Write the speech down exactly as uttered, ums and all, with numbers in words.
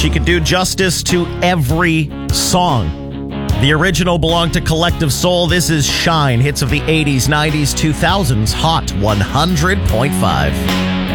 She could do justice to every song. The original belonged to Collective Soul. This is Shine, hits of the eighties, nineties, two thousands, Hot one hundred point five.